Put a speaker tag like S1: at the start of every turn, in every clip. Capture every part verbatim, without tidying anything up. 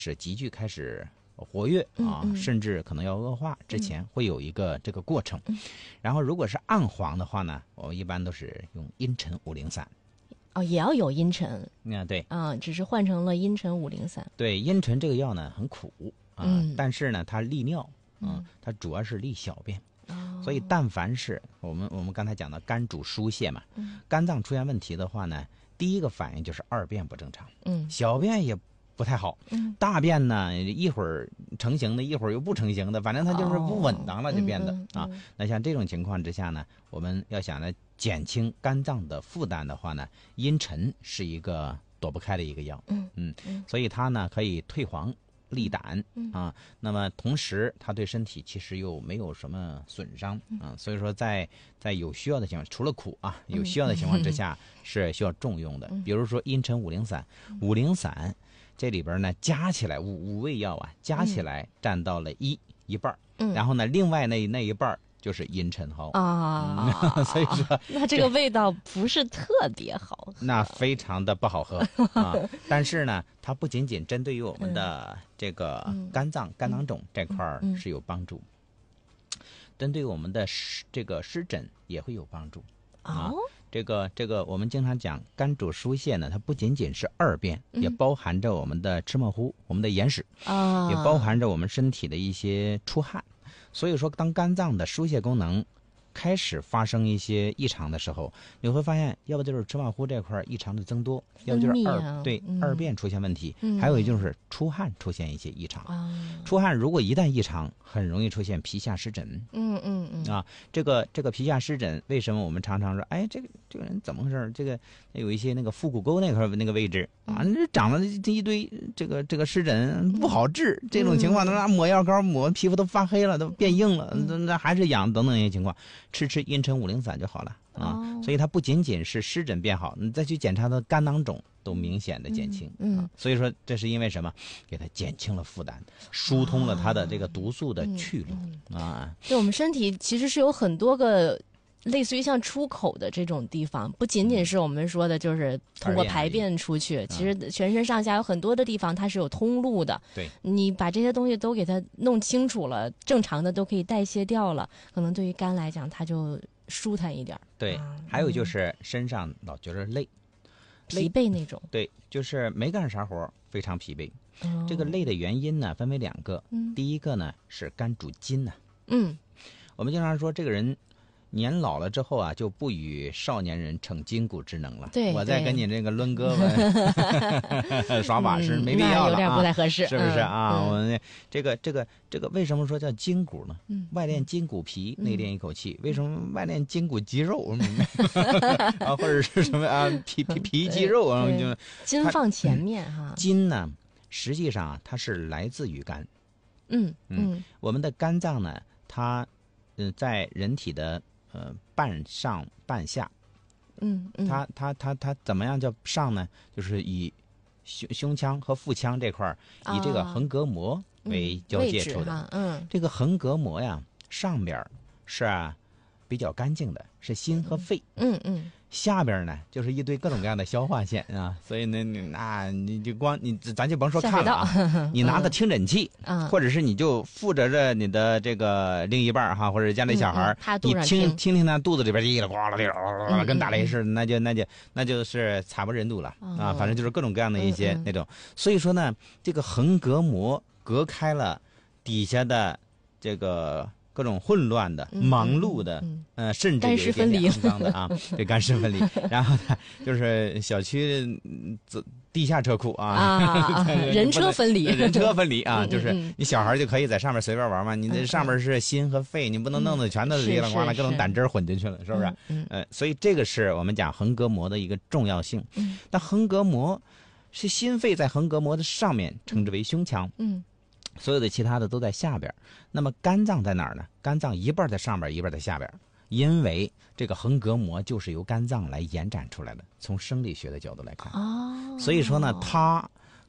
S1: 是急剧开始活跃啊，
S2: 嗯嗯
S1: 甚至可能要恶化之前会有一个这个过程。
S2: 嗯、
S1: 然后如果是暗黄的话呢，我一般都是用茵陈五零散。
S2: 哦，也要有茵陈。
S1: 嗯，对，
S2: 啊，只是换成了茵陈五零散。
S1: 对，茵陈这个药呢很苦啊、
S2: 嗯，
S1: 但是呢它利尿啊、
S2: 嗯，
S1: 它主要是利小便。
S2: 哦、
S1: 所以但凡是我们我们刚才讲的肝主疏泄嘛，
S2: 嗯、
S1: 肝脏出现问题的话呢，第一个反应就是二便不正常，
S2: 嗯，
S1: 小便也不太好，
S2: 嗯，
S1: 大便呢一会儿成型的，一会儿又不成型的，反正它就是不稳当了，就变得、
S2: 哦嗯嗯、
S1: 啊。那像这种情况之下呢，我们要想呢减轻肝脏的负担的话呢，茵陈是一个躲不开的一个药，
S2: 嗯
S1: 嗯
S2: 嗯，
S1: 所以它呢可以退黄利胆、
S2: 嗯、
S1: 啊，那么同时它对身体其实又没有什么损伤、
S2: 嗯、
S1: 啊，所以说在在有需要的情况，除了苦啊，有需要的情况之下、嗯、是需要重用的，
S2: 嗯、
S1: 比如说茵陈五零散，五零散这里边呢加起来五五味药啊，加起来占到了一、嗯、一半，
S2: 嗯，然
S1: 后呢另外那那一半就是茵陈蒿
S2: 啊、
S1: 嗯，所以说
S2: 那这个味道不是特别好喝，
S1: 那非常的不好喝啊。但是呢，它不仅仅针对于我们的这个肝脏、嗯、肝囊肿这块是有帮助，嗯、针对我们的湿这个湿疹也会有帮助啊。
S2: 哦、
S1: 这个这个我们经常讲肝主疏泄呢，它不仅仅是二便，
S2: 嗯、
S1: 也包含着我们的芝麻糊、我们的眼屎
S2: 啊，
S1: 也包含着我们身体的一些出汗。所以说当肝脏的疏泄功能开始发生一些异常的时候，你会发现要不就是芝麻糊这块异常的增多，要不就是二、
S2: 啊、
S1: 对、
S2: 嗯、
S1: 二便出现问题、
S2: 嗯、
S1: 还有就是出汗出现一些异常、
S2: 啊、
S1: 出汗如果一旦异常，很容易出现皮下湿疹。
S2: 嗯嗯嗯
S1: 啊，这个这个皮下湿疹为什么我们常常说，哎，这个这个人怎么回事？这个有一些那个腹股沟那块那个位置啊，这长了这一堆这个这个湿疹不好治，嗯、这种情况，那抹药膏抹皮肤都发黑了，都变硬了，那、嗯、那还是痒等等一些情况，吃吃茵陈五零散就好了啊。
S2: 哦、
S1: 所以它不仅仅是湿疹变好，你再去检查它的肝囊肿都明显的减轻。
S2: 嗯，嗯
S1: 啊、所以说这是因为什么？给它减轻了负担，疏通了它的这个毒素的去路、
S2: 嗯嗯、
S1: 啊。
S2: 对，我们身体其实是有很多个类似于像出口的这种地方，不仅仅是我们说的就是通过排便出去，
S1: 嗯、
S2: 其实全身上下有很多的地方它是有通路的。
S1: 对，
S2: 你把这些东西都给它弄清楚了，正常的都可以代谢掉了，可能对于肝来讲它就舒坦一点。
S1: 对、啊、还有就是身上老觉得累、
S2: 疲惫那种。
S1: 对，就是没干啥活非常疲惫、
S2: 哦、
S1: 这个累的原因呢分为两个、
S2: 嗯、
S1: 第一个呢是肝主筋呢、啊、
S2: 嗯，
S1: 我们经常说这个人年老了之后啊，就不与少年人逞筋骨之能了。
S2: 对，
S1: 我再跟你这个抡胳膊耍把式、嗯、没必要了、啊，
S2: 有点不太合适，
S1: 是不是啊？
S2: 嗯、
S1: 我这个这个这个为什么说叫筋骨呢？
S2: 嗯、
S1: 外练筋骨皮，内练一口气。嗯、为什么外练筋骨肌肉？啊，或者是什么啊？皮皮皮肌肉啊？就
S2: 筋放前面哈。
S1: 筋呢，实际上它是来自于肝。
S2: 嗯
S1: 嗯, 嗯，我们的肝脏呢，它呃在人体的呃，半上半下，
S2: 嗯嗯，
S1: 它它它它怎么样叫上呢？就是以胸胸腔和腹腔这块以这个横膈膜为交界处的。
S2: 嗯，嗯
S1: 这个横膈膜呀，上边是啊比较干净的，是心和肺。
S2: 嗯嗯。
S1: 下边呢，就是一堆各种各样的消化腺啊，所以呢，你那你就光你咱就甭说看了啊，你拿个听诊器，
S2: 嗯、
S1: 或者是你就附着着你的这个另一半哈，或者家里小孩，
S2: 嗯嗯、
S1: 你听听听他肚子里边叽里呱啦的，
S2: 嗯、
S1: 跟打雷似的，那就那就那就是惨不忍睹了、
S2: 嗯、
S1: 啊！反正就是各种各样的一些
S2: 嗯、
S1: 那种，所以说呢，这个横膈膜隔开了底下的这个。各种混乱的、
S2: 嗯、
S1: 忙碌的，
S2: 嗯、
S1: 呃，甚至有一点点肮脏的啊，对，干湿分离。然后呢，就是小区地下车库啊，
S2: 啊人车分离，
S1: 人车分离啊，
S2: 嗯、
S1: 就是你小孩就可以在上面随便玩嘛，你这上面是心和肺，你不能弄得全都里里呱啦，各种胆汁混进去了，是不是？
S2: 嗯，
S1: 呃，所以这个是我们讲横膈膜的一个重要性。
S2: 嗯，
S1: 但横膈膜是心肺在横膈膜的上面，称之为胸腔。
S2: 嗯。
S1: 所有的其他的都在下边，那么肝脏在哪儿呢？肝脏一半在上边，一半在下边，因为这个横膈膜就是由肝脏来延展出来的。从生理学的角度来看，
S2: 哦，
S1: 所以说呢，它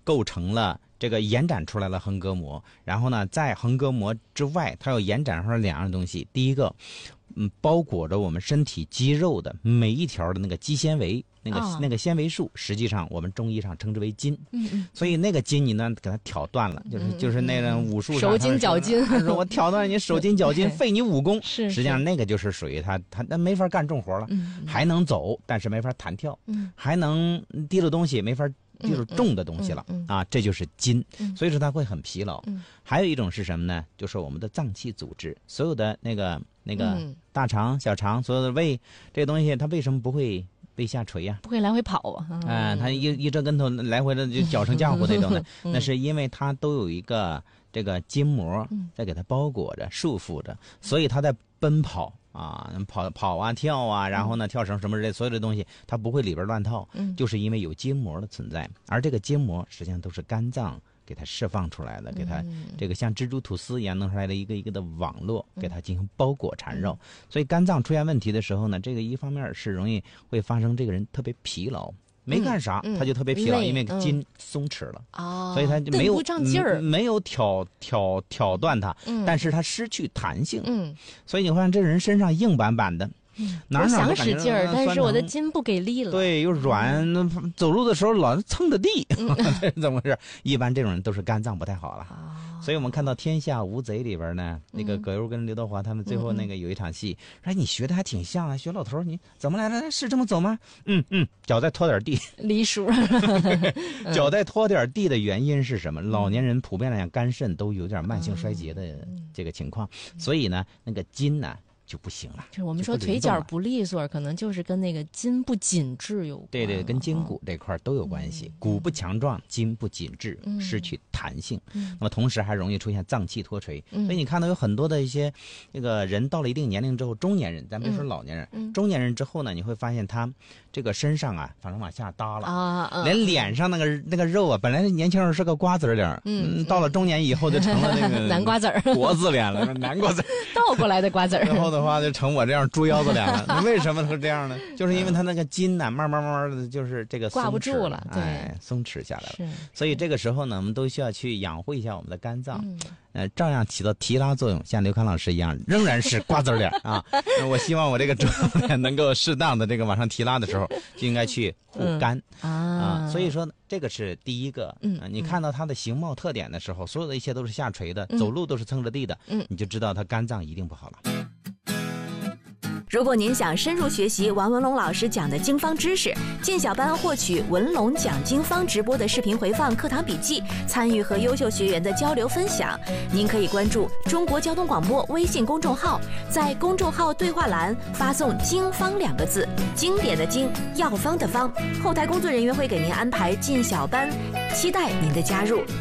S1: 构成了这个延展出来了横膈膜，然后呢，在横膈膜之外，它又延展出来两样东西。第一个，嗯，包裹着我们身体肌肉的每一条的那个肌纤维，那个、哦、那个纤维素，实际上我们中医上称之为筋。嗯嗯。所以那个筋你呢给它挑断了，就是、嗯、就是那个武术上
S2: 手筋脚筋，
S1: 说我挑断你手筋脚筋，废你武功。是。实际上那个就是属于他他那没法干重活了，嗯、还能走，但是没法弹跳，嗯、还能提着东西，没法。就是重的东西了、嗯嗯嗯、啊，这就是筋、嗯，所以说它会很疲劳、嗯。还有一种是什么呢？就是我们的脏器组织，所有的那个那个大肠、小肠，所有的胃这个东西，它为什么不会被下垂呀、啊？
S2: 不会来回跑啊？
S1: 啊、呃，它一一折跟头来回的就搅成浆糊那种的，嗯、那是因为它都有一个这个筋膜在给它包裹着、束缚着，所以它在奔跑。啊，跑跑啊，跳啊，然后呢，跳绳什么之类，所有的东西它不会里边乱套，嗯，就是因为有筋膜的存在，而这个筋膜实际上都是肝脏给它释放出来的，给它这个像蜘蛛吐丝一样弄出来的一个一个的网络，给它进行包裹缠绕。所以肝脏出现问题的时候呢，这个一方面是容易会发生这个人特别疲劳。没干啥、嗯嗯，他就特别疲劳，因为筋松弛了，哦、所以他就没有
S2: 不上劲儿，
S1: 没有挑挑挑断它、嗯，但是他失去弹性，嗯，所以你会看这人身上硬板板的，
S2: 嗯，
S1: 哪哪
S2: 想使劲儿，但是我的筋不给力了，
S1: 对，又软，嗯、走路的时候老蹭着地，嗯、这是怎么回事？一般这种人都是肝脏不太好了。哦，所以我们看到《天下无贼》里边呢，那个葛优跟刘德华他们最后那个有一场戏，哎、嗯，你学的还挺像啊，学老头你怎么来了？是这么走吗？嗯嗯，脚再拖点地。
S2: 梨树。
S1: 脚再拖点地的原因是什么？老年人普遍来讲肝肾都有点慢性衰竭的这个情况，嗯、所以呢，那个筋呢就不行了。
S2: 就是我们说腿脚不利索，可能就是跟那个筋不紧致有关。
S1: 对对，跟筋骨这块都有关系。嗯、骨不强壮，筋不紧致，嗯、失去弹性。嗯、那么同时还容易出现脏器脱垂。嗯、所以你看到有很多的一些这个人到了一定年龄之后，中年人，咱别说老年人，嗯、中年人之后呢，你会发现他这个身上啊，反正往下耷了啊，嗯、连脸上那个那个肉啊，本来年轻人是个瓜子脸，嗯，到了中年以后就成了那个
S2: 南瓜子儿，
S1: 国字脸了，南瓜子
S2: 倒过来的瓜子儿。
S1: 然后的话就成我这样猪腰子脸了。为什么会这样呢？就是因为他那个筋呢、啊，慢慢慢慢的就是这个
S2: 挂不住了，对，
S1: 哎，松弛下来了。所以这个时候呢，我们都需要去养护一下我们的肝脏，嗯、呃，照样起到提拉作用，像刘康老师一样，仍然是瓜子脸啊。我希望我这个猪脸能够适当的这个往上提拉的时候，就应该去护肝、嗯、啊, 啊。所以说这个是第一个。嗯、啊，你看到他的形貌特点的时候，所有的一切都是下垂的，嗯、走路都是蹭着地的，嗯，你就知道他肝脏一定不好了。
S3: 如果您想深入学习王文龙老师讲的经方知识，进小班获取文龙讲经方直播的视频回放、课堂笔记，参与和优秀学员的交流分享，您可以关注中国交通广播微信公众号，在公众号对话栏发送经方两个字，经典的经，药方的方，后台工作人员会给您安排进小班，期待您的加入。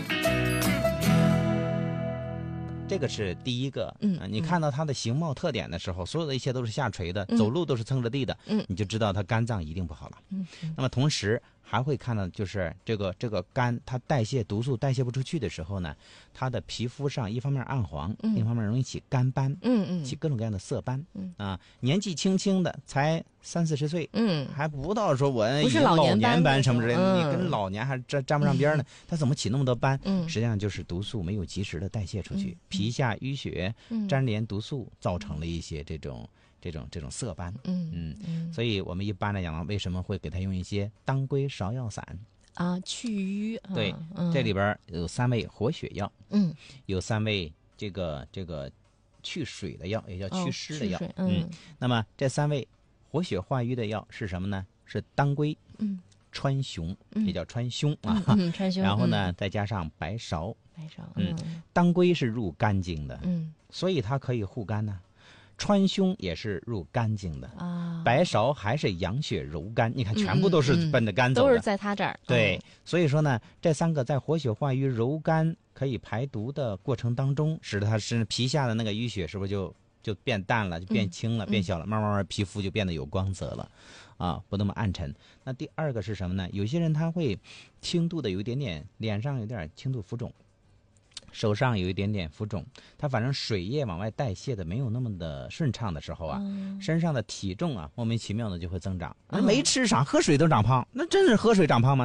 S1: 这个是第一个，嗯、呃，你看到它的形貌特点的时候，所有的一切都是下垂的，嗯、走路都是蹭着地的，嗯，你就知道它肝脏一定不好了。嗯，那么同时还会看到，就是这个这个肝它代谢毒素代谢不出去的时候呢，它的皮肤上一方面暗黄，嗯、另一方面容易起肝斑，嗯嗯，起各种各样的色斑，嗯啊，年纪轻轻的才三四十岁，嗯，还不到说我
S2: 不是
S1: 老
S2: 年
S1: 斑什么之类的，嗯、你跟老年还沾沾不上边呢，它怎么起那么多斑？嗯，实际上就是毒素没有及时的代谢出去，嗯、皮下淤血粘连毒素造成了一些这种。这种这种色斑，嗯嗯嗯，所以我们一般来讲，为什么会给他用一些当归芍药散
S2: 啊去瘀？
S1: 对，嗯、这里边有三味活血药，嗯，有三味这个这个去水的药，也叫祛湿的药，哦、嗯, 嗯，那么这三味活血化瘀的药是什么呢？是当归，嗯，川芎，也叫川芎啊，
S2: 嗯，川芎，
S1: 然后呢，再加上白芍，
S2: 白芍，
S1: 嗯，当归是入肝经的，嗯，所以它可以护肝呢。川芎也是入肝经的啊，白芍还是养血柔肝，你看全部都是奔着肝走的，
S2: 嗯嗯、都是在他这儿。
S1: 对，所以说呢，这三个在活血化瘀、柔肝可以排毒的过程当中，使得它是皮下的那个淤血是不是就就变淡了，就变轻了，嗯、变小了，慢慢慢皮肤就变得有光泽了，啊，不那么暗沉。那第二个是什么呢？有些人他会轻度的有一点点脸上有点轻度浮肿。手上有一点点浮肿，它反正水液往外代谢的没有那么的顺畅的时候啊，嗯、身上的体重啊莫名其妙的就会增长。嗯、没吃啥，喝水都长胖，那真是喝水长胖吗？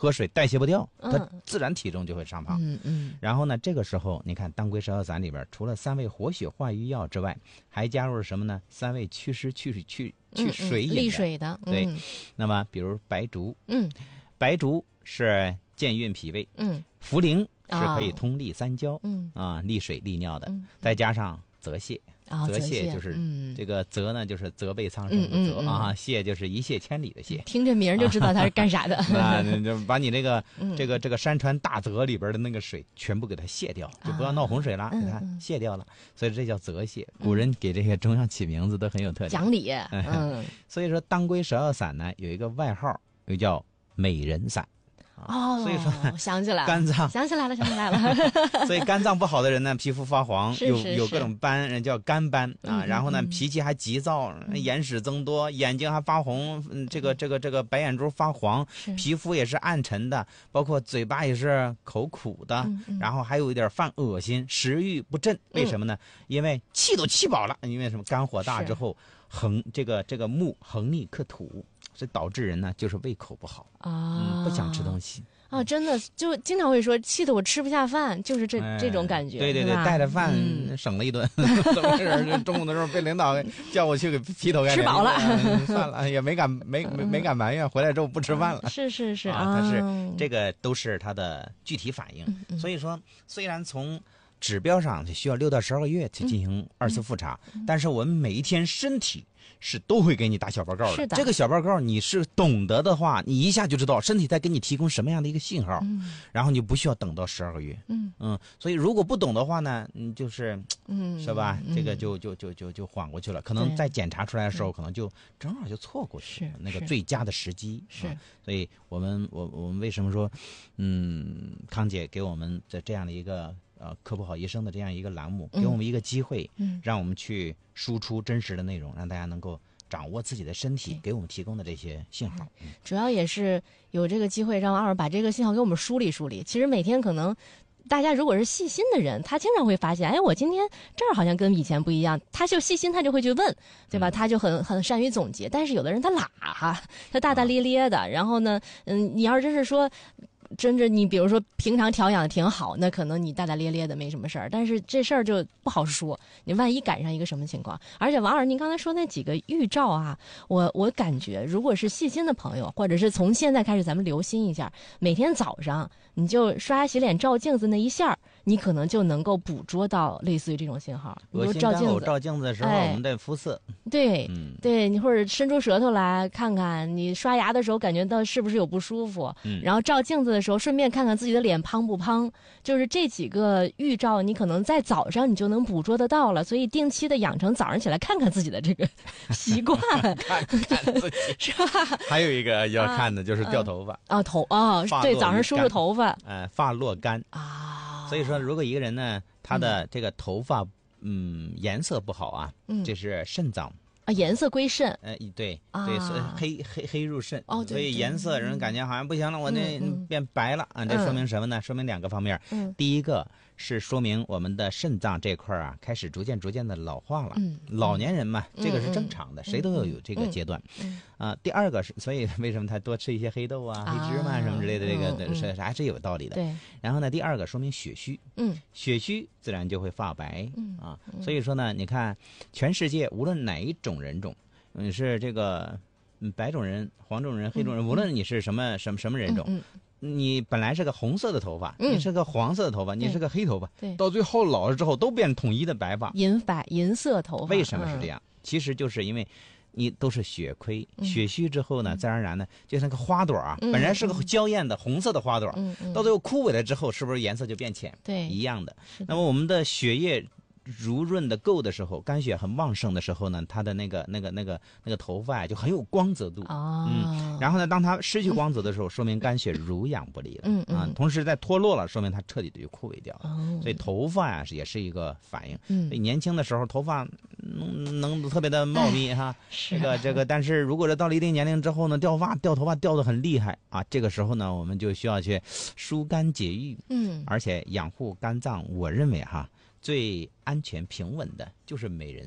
S1: 喝水代谢不掉，
S2: 嗯
S1: 它自然体重就会上胖。
S2: 嗯嗯
S1: 然后呢，这个时候你看当归芍药散里边，除了三味活血化瘀药之外，还加入了什么呢？三味祛湿去水去去水饮的。
S2: 利水的。
S1: 对，
S2: 嗯
S1: 那么比如白术，
S2: 嗯
S1: 白术是健运脾胃，
S2: 嗯
S1: 茯苓是可以通利三焦，
S2: 嗯
S1: 啊，利水利尿的，
S2: 嗯
S1: 再加上泽泻。
S2: 啊，
S1: 泽
S2: 泻
S1: 泻就是
S2: 嗯
S1: 这个泽呢，就是责备苍生的泽、
S2: 嗯嗯嗯
S1: 啊，泻就是一泻千里的泻。
S2: 听这名儿就知道它是干啥的。
S1: 那你就把你这个、
S2: 嗯
S1: 这个这个山川大泽里边的那个水全部给它泻掉，就不要闹洪水了，给它
S2: 嗯嗯
S1: 泻掉了。所以这叫泽泻。古人给这些中药起名字都很有特点。
S2: 讲理。嗯
S1: 所以说当归芍药散呢有一个外号，又叫美人散。
S2: 哦，
S1: 所以说
S2: 想起来了，
S1: 肝脏
S2: 想起来了，想起来了。
S1: 所以肝脏不好的人呢，皮肤发黄，
S2: 是是是
S1: 有有各种斑，人叫肝斑啊。
S2: 嗯
S1: 然后呢
S2: 嗯，
S1: 脾气还急躁，眼屎增多，眼睛还发红，嗯这个这个这个白眼珠发黄，
S2: 是
S1: 皮肤也是暗沉的，包括嘴巴也是口苦的，
S2: 嗯嗯
S1: 然后还有一点犯恶心，食欲不振。为什么呢？因为气都气饱了，因为什么？肝火大之后，横这个这个木横逆克土。所以导致人呢，就是胃口不好
S2: 啊、
S1: 嗯，不想吃东西
S2: 啊，真的就经常会说气得我吃不下饭，就是这、
S1: 哎、
S2: 这种感觉。
S1: 对对对，
S2: 是吧
S1: 带着饭
S2: 嗯、
S1: 省了一顿，怎么回事？中午的时候被领导叫我去给劈头盖脸
S2: 吃饱了，
S1: 嗯算了，也没敢没没没敢埋怨，回来之后不吃饭了。
S2: 是是是
S1: 啊，它是、
S2: 啊、
S1: 这个都是它的具体反应。
S2: 嗯嗯、
S1: 所以说，虽然从指标上需要六到十二个月去进行二次复查，
S2: 嗯、
S1: 但是我们每一天身体是都会给你打小报告的。
S2: 是的，
S1: 这个小报告你是懂得的话，你一下就知道身体在给你提供什么样的一个信号，
S2: 嗯、
S1: 然后你不需要等到十二个月。
S2: 嗯
S1: 嗯，所以如果不懂的话呢，你就是，
S2: 嗯，
S1: 是吧？
S2: 嗯、
S1: 这个就就就就就缓过去了，可能在检查出来的时候，可能就正好就错过去了那个最佳的时机。
S2: 是，
S1: 啊、所以我们我我们为什么说，嗯，康姐给我们的这样的一个。呃，科普好医生的这样一个栏目，给我们一个机会，
S2: 嗯，
S1: 让我们去输出真实的内容，让大家能够掌握自己的身体给我们提供的这些信号。
S2: 嗯、主要也是有这个机会让王老师把这个信号给我们梳理梳理。其实每天可能大家如果是细心的人，他经常会发现，哎，我今天这儿好像跟以前不一样。他就细心，他就会去问，对吧？嗯、他就很很善于总结。但是有的人他懒哈，他大大咧咧的。啊、然后呢，嗯，你要是真是说。真的，你比如说平常调养的挺好，那可能你大大咧咧的没什么事儿，但是这事儿就不好说。你万一赶上一个什么情况？而且王老师，您刚才说那几个预兆啊，我我感觉，如果是细心的朋友，或者是从现在开始咱们留心一下，每天早上你就刷牙洗脸照镜子那一下，你可能就能够捕捉到类似于这种信号。
S1: 恶心干呕照镜子的时候，哎、我们的肤色，
S2: 对，
S1: 嗯、
S2: 对你或者伸出舌头来看看，你刷牙的时候感觉到是不是有不舒服，
S1: 嗯、
S2: 然后照镜子的时候顺便看看自己的脸胖不胖，就是这几个预兆，你可能在早上你就能捕捉得到了。所以定期的养成早上起来看看自己的这个习惯，
S1: 看看自己
S2: 是吧？
S1: 还有一个要看的就是掉头发
S2: 啊，啊头啊，对，早上梳梳头发，
S1: 呃，发落干
S2: 啊。
S1: 所以说，如果一个人呢，他的这个头发嗯颜色不好啊，
S2: 嗯，
S1: 这是肾脏。
S2: 啊，颜色归肾，
S1: 呃，对
S2: 啊、
S1: 对，所以黑黑黑入肾，
S2: 哦，
S1: 所以颜色人感觉好像不行了，
S2: 嗯、
S1: 我那变白了、
S2: 嗯、
S1: 啊，这说明什么呢？说明两个方面，
S2: 嗯，
S1: 第一个是说明我们的肾脏这块啊开始逐渐逐渐的老化了，
S2: 嗯，
S1: 老年人嘛，
S2: 嗯、
S1: 这个是正常的，
S2: 嗯、
S1: 谁都要有这个阶段，
S2: 嗯
S1: 啊，第二个是，所以为什么他多吃一些黑豆啊、
S2: 啊
S1: 黑芝麻什么之类的，这个
S2: 嗯、
S1: 是还是有道理的，
S2: 对。
S1: 然后呢，第二个说明血虚，
S2: 嗯，
S1: 血虚自然就会发白，
S2: 嗯
S1: 啊，所以说呢，你看全世界无论哪一种人种。你是这个白种人、黄种人、黑种人，
S2: 嗯、
S1: 无论你是什么什么什么人种，
S2: 嗯
S1: 嗯、你本来是个红色的头发，
S2: 嗯、
S1: 你是个黄色的头发，你是个黑头发，
S2: 对，
S1: 到最后老了之后都变统一的白发，
S2: 银白银色头发。
S1: 为什么是这样？嗯、其实就是因为你都是血亏、
S2: 嗯、
S1: 血虚之后呢，自然而然呢，就像个花朵啊，
S2: 嗯、
S1: 本来是个娇艳的红色的花朵，
S2: 嗯嗯、
S1: 到最后枯萎了之后，是不是颜色就变浅？
S2: 对，
S1: 一样的。
S2: 的
S1: 那么我们的血液濡润的够的时候，肝血很旺盛的时候呢，它的那个那个那个那个头发呀、啊、就很有光泽度。
S2: 哦、
S1: 嗯，然后呢，当它失去光泽的时候，嗯、说明肝血濡养不力了。
S2: 嗯嗯、
S1: 啊，同时在脱落了，说明它彻底的就枯萎掉了。
S2: 哦、
S1: 所以头发呀、啊、也是一个反应。
S2: 嗯，
S1: 所以年轻的时候头发能能特别的茂密哈，
S2: 是
S1: 这个这个，但是如果是到了一定年龄之后呢，掉发掉头发掉得很厉害啊，这个时候呢，我们就需要去疏肝解郁。
S2: 嗯，
S1: 而且养护肝脏，我认为哈。最安全平稳的就是美人散。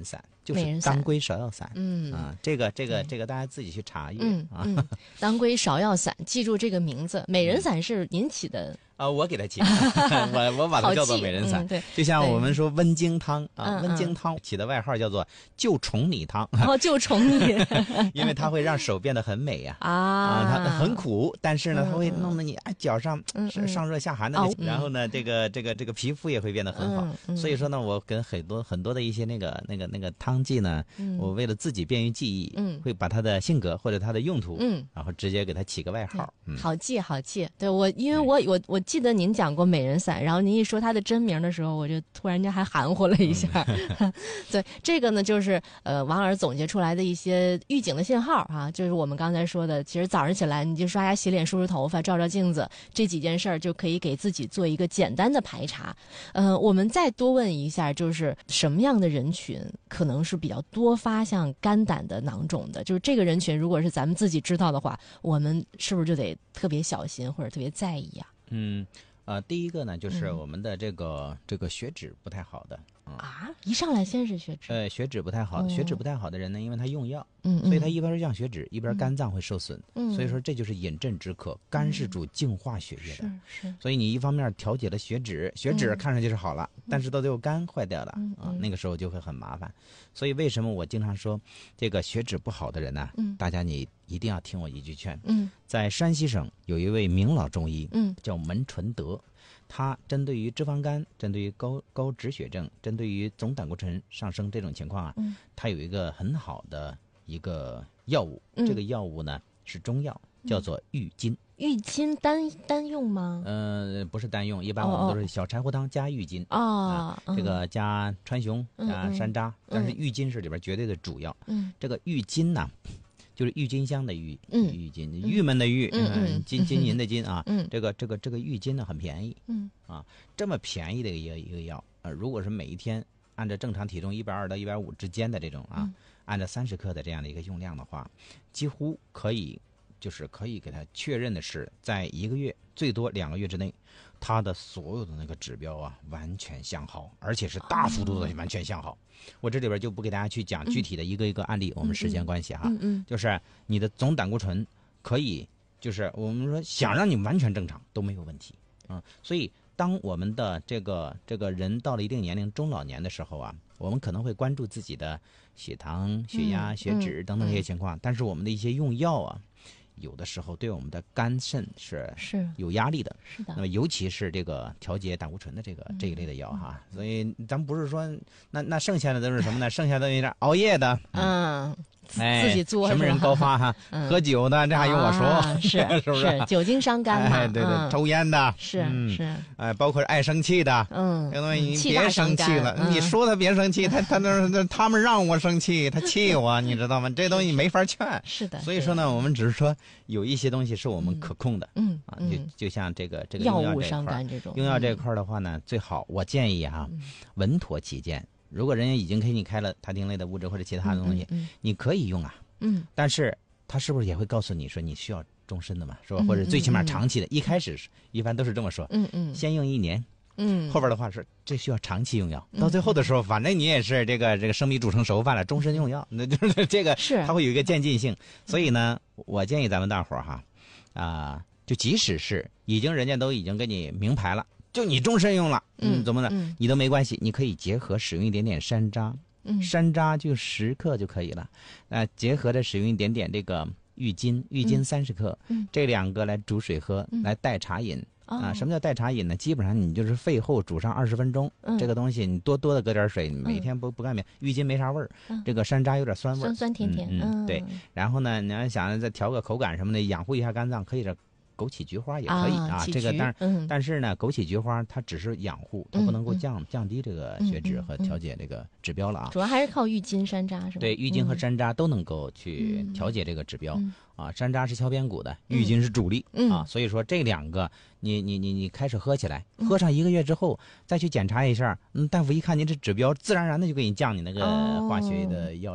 S1: 就是当归芍药散。
S2: 嗯
S1: 啊，这个这个这个大家自己去查阅
S2: 嗯
S1: 啊。
S2: 嗯，当归芍药散，记住这个名字。美人散是您起的。
S1: 啊，我给它起的，我我把它叫做美人散。
S2: 嗯、对，
S1: 就像我们说温经汤啊，
S2: 嗯、
S1: 温经汤起的外号叫做救宠你汤。
S2: 哦，救宠你，
S1: 因为它会让手变得很美呀。
S2: 啊，
S1: 啊，它很苦，但是呢，它会弄得你啊脚上
S2: 嗯嗯
S1: 上热下寒的，
S2: 哦、
S1: 然后呢，这个这个这个皮肤也会变得很好。
S2: 嗯嗯、
S1: 所以说呢，我跟很多很多的一些那个那个那个汤剂呢，
S2: 嗯、
S1: 我为了自己便于记忆，
S2: 嗯，
S1: 会把它的性格或者它的用途，
S2: 嗯，
S1: 然后直接给它起个外号。嗯，
S2: 好记好记。对我，因为我我我记得您讲过美人散，然后您一说它的真名的时候，我就突然间还含糊了一下。嗯、对，这个呢就是呃王老师总结出来的一些预警的信号啊，就是我们刚才说的，其实早上起来你就刷牙、洗脸、梳梳头发、照照镜子，这几件事儿就可以给自己做一个简单的排查。呃，我们再多问一下，就是什么样的人群可能是比较多发像肝胆的囊肿的？就是这个人群，如果是咱们自己知道的话，我们是不是就得特别小心或者特别在意啊？
S1: 嗯。呃，第一个呢，就是我们的这个、嗯、这个血脂不太好的、嗯、
S2: 啊，一上来先是血脂，
S1: 呃，血脂不太好的，
S2: 哦、
S1: 血脂不太好的人呢，因为他用药，
S2: 嗯，
S1: 所以他一边降血脂，嗯、一边肝脏会受损，
S2: 嗯，
S1: 所以说这就是饮鸩止渴。肝是主净化血液的，
S2: 是是，
S1: 所以你一方面调节了血脂，血脂看上去是好了，嗯、但是到最后肝坏掉了、
S2: 嗯、
S1: 啊，那个时候就会很麻烦。所以为什么我经常说，这个血脂不好的人呢，
S2: 嗯，
S1: 大家你一定要听我一句劝，
S2: 嗯，
S1: 在山西省有一位名老中医，
S2: 嗯，
S1: 叫门纯德。它针对于脂肪肝、针对于高高脂血症、针对于总胆固醇上升这种情况啊，
S2: 嗯、
S1: 它有一个很好的一个药物，
S2: 嗯、
S1: 这个药物呢是中药，叫做郁金。
S2: 郁金单单用吗？
S1: 呃，不是单用，一般我们都是小柴胡汤加郁金
S2: 啊、
S1: 哦呃，这个加川芎、
S2: 嗯、
S1: 加山楂，
S2: 嗯、
S1: 但是郁金是里边绝对的主要。
S2: 嗯，
S1: 这个郁金呢，就是郁金香的郁，
S2: 嗯，
S1: 郁金，郁闷的郁，
S2: 嗯嗯，
S1: 金金银的金啊，
S2: 嗯，
S1: 这个这个这个郁金呢很便宜，
S2: 嗯
S1: 啊，这么便宜的一个一个药，呃，如果是每一天按照正常体重一百二到一百五之间的这种啊，
S2: 嗯、
S1: 按照三十克的这样的一个用量的话，几乎可以就是可以给它确认的是，在一个月最多两个月之内，它的所有的那个指标啊完全向好，而且是大幅度的完全向好。哦、我这里边就不给大家去讲具体的一个一个案例，
S2: 嗯、
S1: 我们时间关系哈，
S2: 嗯嗯，
S1: 就是你的总胆固醇可以，就是我们说想让你完全正常都没有问题啊、嗯。所以当我们的这个这个人到了一定年龄中老年的时候啊，我们可能会关注自己的血糖、血压、
S2: 嗯、
S1: 血脂等等这些情况，
S2: 嗯、
S1: 但是我们的一些用药啊。有的时候对我们的肝肾是
S2: 是
S1: 有压力的，
S2: 是的。
S1: 那么尤其是这个调节胆固醇的这个、
S2: 嗯、
S1: 这一类的药哈，嗯、所以咱不是说那那剩下的都是什么呢？剩下的有点熬夜的，
S2: 嗯，
S1: 哎，
S2: 自己做
S1: 什么人高发哈？
S2: 嗯、
S1: 喝酒的这还用我说？
S2: 啊、是
S1: 是不是？
S2: 酒精伤肝嘛？
S1: 哎，对对，
S2: 嗯、
S1: 抽烟的
S2: 是、
S1: 嗯、
S2: 是，
S1: 哎，包括爱生气的，
S2: 嗯，
S1: 这个东西你别生气了，
S2: 嗯、
S1: 你说他别生气，他他那那他们让我生气，他气我，你知道吗？这东西没法劝。
S2: 是的。
S1: 所以说呢，我们只是说有一些东西是我们可控的，
S2: 嗯
S1: 啊，
S2: 嗯、
S1: 就就像这个这个
S2: 药
S1: 用
S2: 物伤肝这种，
S1: 用药这块的话呢，最好我建议哈，
S2: 嗯、
S1: 稳妥起见。如果人家已经给你开了他汀类的物质或者其他的东西，
S2: 嗯嗯嗯、
S1: 你可以用啊，
S2: 嗯，
S1: 但是他是不是也会告诉你说你需要终身的嘛，是吧？
S2: 嗯、
S1: 或者最起码长期的，嗯、一开始一般都是这么说，
S2: 嗯嗯，
S1: 先用一年。
S2: 嗯，
S1: 后边的话是这需要长期用药，到最后的时候，反正你也是这个这个生米煮成熟饭了，终身用药，那就是这个
S2: 是
S1: 它会有一个渐进性。所以呢，我建议咱们大伙儿哈，啊、呃，就即使是已经人家都已经给你明牌了，就你终身用了，
S2: 嗯，
S1: 怎么的，
S2: 嗯、
S1: 你都没关系，你可以结合使用一点点山楂，
S2: 嗯，
S1: 山楂就十克就可以了，呃，结合着使用一点点这个郁金，郁金三十克，
S2: 嗯，
S1: 这两个来煮水喝，
S2: 嗯、
S1: 来代茶饮。
S2: 哦、
S1: 啊，什么叫代茶饮呢？基本上你就是沸后煮上二十分钟，
S2: 嗯、
S1: 这个东西你多多的搁点水，每天不不干别，郁金没啥味儿，
S2: 嗯、
S1: 这个山楂有点酸味儿，
S2: 酸酸甜甜，
S1: 嗯，嗯对。然后呢，你要想再调个口感什么的，养护一下肝脏，可以这枸杞菊花也可以啊。
S2: 啊
S1: 这个但是、
S2: 嗯、
S1: 但是呢，枸杞菊花它只是养护，它不能够降、
S2: 嗯、
S1: 降低这个血脂和调节这个指标了啊。
S2: 主要还是靠郁金、山楂是吧？
S1: 对，郁金和山楂都能够去调节这个指标。
S2: 嗯
S1: 啊，山楂是敲边鼓的，郁金是主力、
S2: 嗯、
S1: 啊，所以说这两个你你你你开始喝起来，喝上一个月之后、嗯、再去检查一下，嗯，大夫一看您这指标，自然而然的就给你降你那个化学的药量。
S2: 哦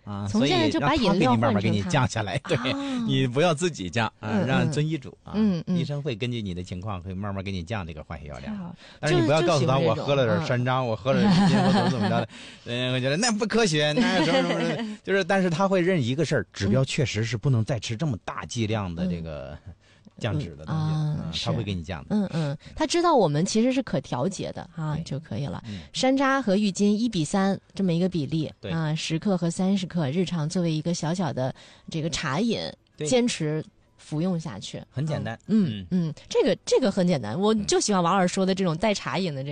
S1: 啊，
S2: 从现在就把饮料
S1: 所以让他给你慢慢给你
S2: 换成它
S1: 降下来，对、
S2: 啊
S1: 你不要自己降啊，
S2: 嗯
S1: 让
S2: 嗯
S1: 遵医嘱啊，
S2: 嗯嗯
S1: 医生会根据你的情况会慢慢给你降这个换血药量。
S2: 太好了
S1: 但是你不要告诉他
S2: 就就喜欢这种
S1: 我喝了点
S2: 嗯
S1: 山楂，我喝了点金我怎么怎么着的，嗯，我觉得那不科学，那有什么什么什么，就是但是他会认一个事儿，指标确实是不能再吃这么大剂量的这个降脂的东西，
S2: 嗯啊
S1: 嗯
S2: 是
S1: 他会给你降的。
S2: 嗯嗯，他知道我们其实是可调节的啊
S1: 对
S2: 就可以了。
S1: 嗯
S2: 山楂和郁金一比三这么一个比例
S1: 对
S2: 啊，十克和三十克，日常作为一个小小的这个茶饮，
S1: 对
S2: 坚持服用下去，
S1: 很简单。
S2: 嗯嗯，这个这个很简单，我就喜欢王老师说的这种带茶饮的这个。